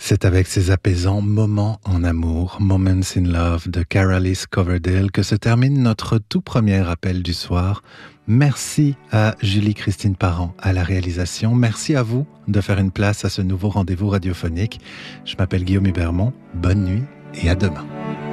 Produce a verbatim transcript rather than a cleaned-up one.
C'est avec ces apaisants moments en amour, Moments in Love de Carolis Coverdale, que se termine notre tout premier appel du soir. Merci à Julie-Christine Parent à la réalisation. Merci à vous de faire une place à ce nouveau rendez-vous radiophonique. Je m'appelle Guillaume Hubermont. Bonne nuit et à demain.